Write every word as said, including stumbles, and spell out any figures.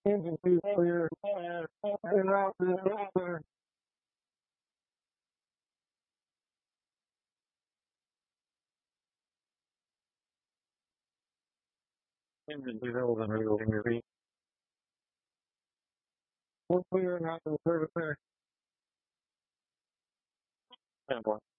Engine too clear. And out there. Engine too held and real your feet. We're clear and out to the service center. Ten